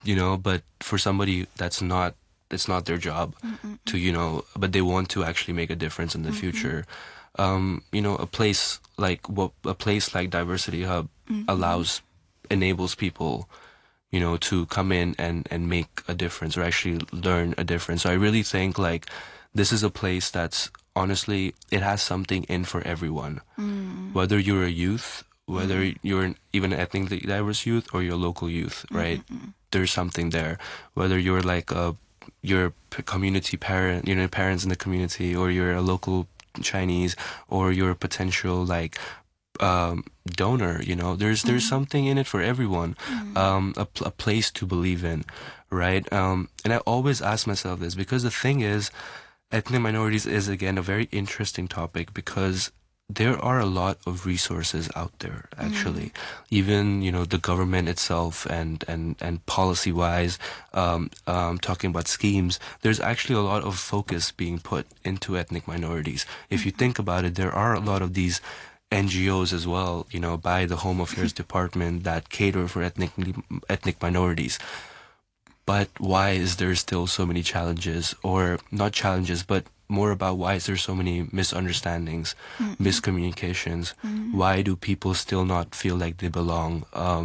but for somebody that's not, it's not their job to, but they want to actually make a difference in the future. A place like Diversity Hub allows, enables people, to come in and make a difference or actually learn a difference. So I really think like this is a place that's honestly, it has something in for everyone. Whether you're a youth, whether you're even ethnically diverse youth or you're a local youth, right? There's something there. Whether you're like you're a community parent, parents in the community, or you're a local Chinese, or you're a potential like donor, there's something in it for everyone. A place to believe in, right? And I always ask myself this because the thing is, ethnic minorities is again a very interesting topic because there are a lot of resources out there actually. Even the government itself and policy wise, talking about schemes, there's actually a lot of focus being put into ethnic minorities. If you think about it, there are a lot of these NGOs as well, by the Home Affairs Department that cater for ethnic minorities. But why is there still so many challenges, or not challenges, but more about why is there so many misunderstandings, miscommunications? Why do people still not feel like they belong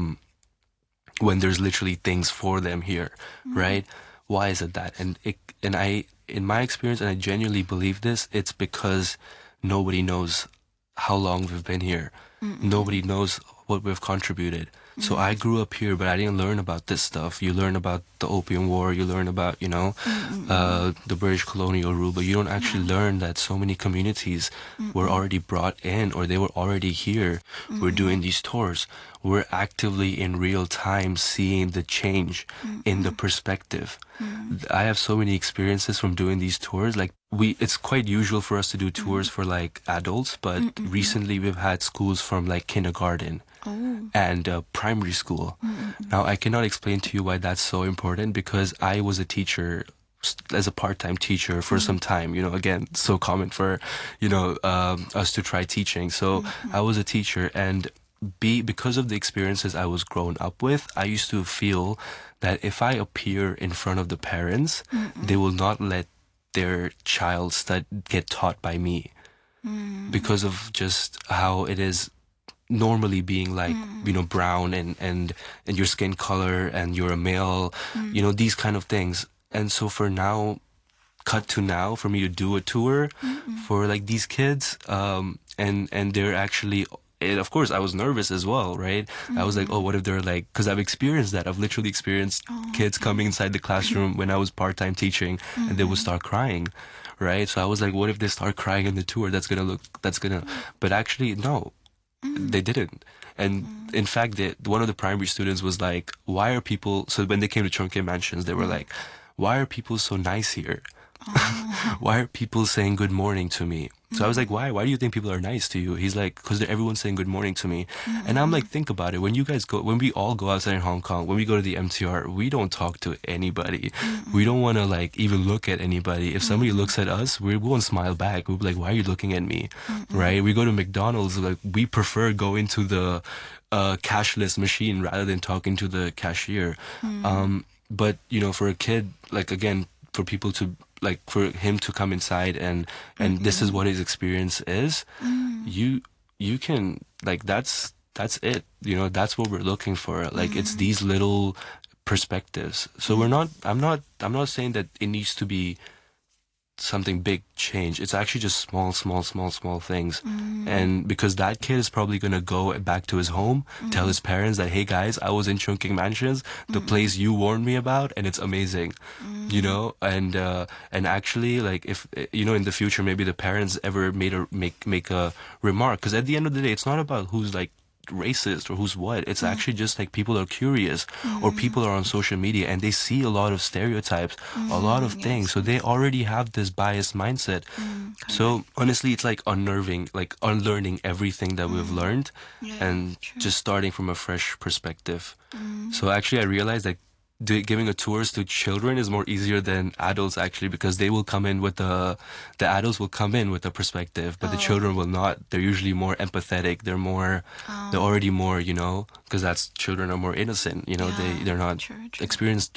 when there's literally things for them here, right? Why is it that? In my experience, and I genuinely believe this, it's because nobody knows how long we've been here. Nobody knows what we've contributed. So I grew up here, but I didn't learn about this stuff. You learn about the Opium War, you learn about, the British colonial rule, but you don't actually learn that so many communities were already brought in or they were already here. We're doing these tours. We're actively in real time seeing the change in the perspective. I have so many experiences from doing these tours. Like it's quite usual for us to do tours for like adults, but recently we've had schools from like kindergarten and primary school. Now, I cannot explain to you why that's so important because I was a teacher as a part-time teacher for some time, again, so common for, us to try teaching. So I was a teacher and because of the experiences I was grown up with, I used to feel that if I appear in front of the parents, they will not let their child get taught by me because of just how it is normally being like brown and your skin color and you're a male, these kind of things. And so for now, cut to now, for me to do a tour for like these kids, and they're actually, and of course I was nervous as well, right? I was like, oh, what if they're like, because I've experienced that. I've literally experienced kids coming inside the classroom when I was part-time teaching and they would start crying, right? So I was like, what if they start crying in the tour? But actually no, they didn't. And in fact, one of the primary students was like, why are people, so when they came to Chungkit Mansions, they were like, why are people so nice here? Why are people saying good morning to me? So I was like, why? Why do you think people are nice to you? He's like, because everyone's saying good morning to me. And I'm like, think about it. When we all go outside in Hong Kong, when we go to the MTR, we don't talk to anybody. We don't want to like even look at anybody. If somebody looks at us, we won't smile back. We'll be like, why are you looking at me? Right? We go to McDonald's, like we prefer going to the cashless machine rather than talking to the cashier. But for a kid, like again, for people to like for him to come inside and this is what his experience is, you can like that's it. That's what we're looking for. Like it's these little perspectives. So I'm not saying that it needs to be something big change. It's actually just small things. And because that kid is probably going to go back to his home, tell his parents that, hey guys, I was in Chungking Mansions, the place you warned me about, and it's amazing, and actually like if, in the future, maybe the parents ever make a remark. Because at the end of the day, it's not about who's like racist or who's what. It's actually just like people are curious or people are on social media and they see a lot of stereotypes, a lot of things. So they already have this biased mindset. So honestly, it's like unnerving, like unlearning everything that we've learned and just starting from a fresh perspective. So actually, I realized that giving a tours to children is more easier than adults actually, because they will come in with the adults will come in with a perspective, but the children will not. They're usually more empathetic. They're already more, because that's children are more innocent. Yeah, They're not true. experienced